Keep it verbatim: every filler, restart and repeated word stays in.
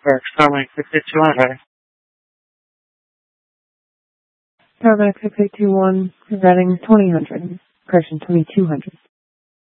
for Starlink six eight two one, right? Starlink six eight two one, reading twenty hundred, correction twenty-two hundred.